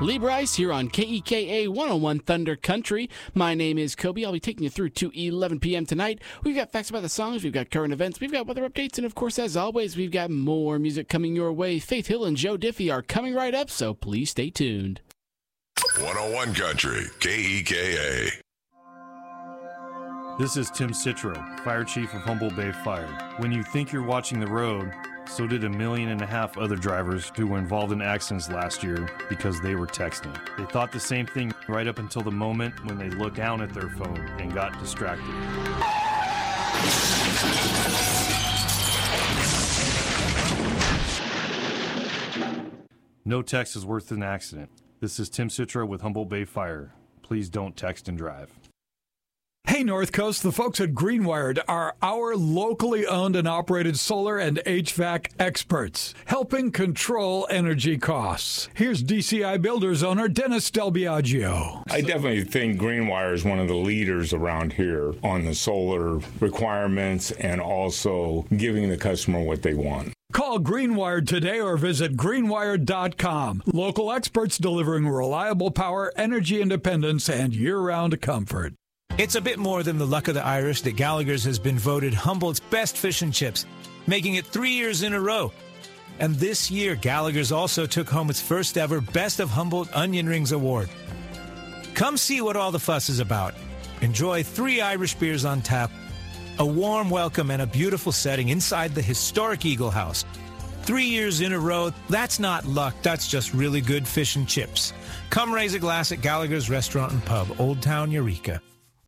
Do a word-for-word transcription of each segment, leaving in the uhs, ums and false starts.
Lee Bryce here on K E K A one oh one Thunder Country. My name is Kobe. I'll be taking you through to eleven p.m. tonight. We've got facts about the songs, we've got current events, we've got weather updates, and of course, as always, we've got more music coming your way. Faith Hill and Joe Diffie are coming right up, so please stay tuned. one oh one Country, K E K A. This is Tim Citro, Fire Chief of Humboldt Bay Fire. When you think you're watching the road, so did a million and a half other drivers who were involved in accidents last year because they were texting. They thought the same thing right up until the moment when they looked down at their phone and got distracted. No text is worth an accident. This is Tim Citro with Humboldt Bay Fire. Please don't text and drive. Hey, North Coast, the folks at Greenwired are our locally owned and operated solar and H V A C experts, helping control energy costs. Here's D C I Builders owner Dennis Del Biagio. I definitely think Greenwire is one of the leaders around here on the solar requirements and also giving the customer what they want. Call Greenwired today or visit greenwired dot com. Local experts delivering reliable power, energy independence, and year-round comfort. It's a bit more than the luck of the Irish that Gallagher's has been voted Humboldt's best fish and chips, making it three years in a row. And this year, Gallagher's also took home its first ever Best of Humboldt Onion Rings Award. Come see what all the fuss is about. Enjoy three Irish beers on tap, a warm welcome, and a beautiful setting inside the historic Eagle House. Three years in a row, that's not luck, that's just really good fish and chips. Come raise a glass at Gallagher's Restaurant and Pub, Old Town Eureka.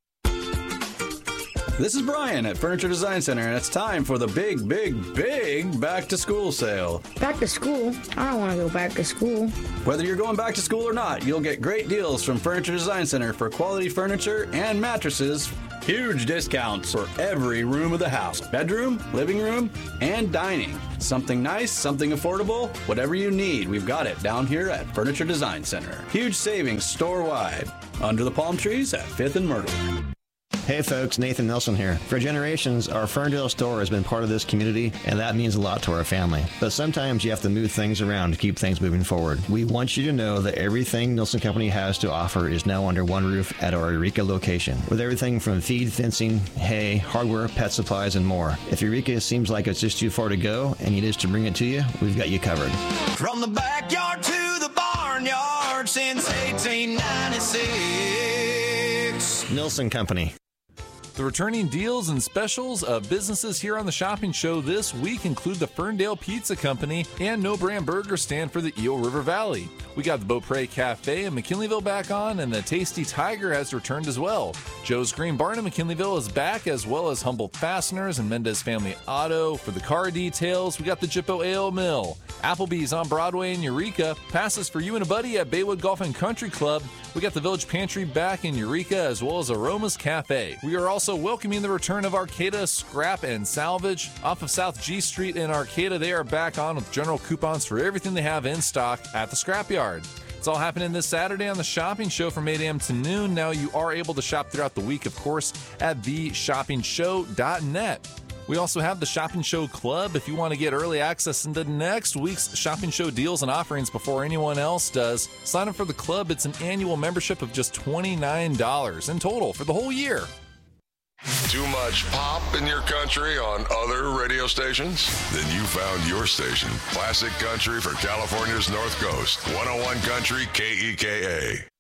This is Brian at Furniture Design Center, and it's time for the big, big, big back-to-school sale. Back to school? I don't want to go back to school. Whether you're going back to school or not, you'll get great deals from Furniture Design Center for quality furniture and mattresses. Huge discounts for every room of the house. Bedroom, living room, and dining. Something nice, something affordable, whatever you need, we've got it down here at Furniture Design Center. Huge savings store-wide. Under the palm trees at fifth and Myrtle. Hey folks, Nathan Nelson here. For generations, our Ferndale store has been part of this community, and that means a lot to our family. But sometimes you have to move things around to keep things moving forward. We want you to know that everything Nelson Company has to offer is now under one roof at our Eureka location, with everything from feed, fencing, hay, hardware, pet supplies, and more. If Eureka seems like it's just too far to go and you need us to bring it to you, we've got you covered. From the backyard to the barnyard since eighteen ninety-six. Nelson Company. The returning deals and specials of businesses here on the Shopping Show this week include the Ferndale Pizza Company and No Brand Burger Stand for the Eel River Valley. We got the Beaupre Cafe in McKinleyville back on, and the Tasty Tiger has returned as well. Joe's Green Barn in McKinleyville is back, as well as Humboldt Fasteners and Mendez Family Auto. For the car details, we got the Jippo Ale Mill. Applebee's on Broadway in Eureka. Passes for you and a buddy at Baywood Golf and Country Club. We got the Village Pantry back in Eureka, as well as Aroma's Cafe. We are also welcoming the return of Arcata Scrap and Salvage. Off of South G Street in Arcata, they are back on with general coupons for everything they have in stock at the scrapyard. It's all happening this Saturday on the Shopping Show from eight a.m. to noon. Now you are able to shop throughout the week, of course, at the shopping show dot net. We also have the Shopping Show Club. If you want to get early access into next week's Shopping Show deals and offerings before anyone else does, sign up for the club. It's an annual membership of just twenty-nine dollars in total for the whole year. Too much pop in your country on other radio stations? Then you found your station. Classic country for California's North Coast. one oh one Country K E K A.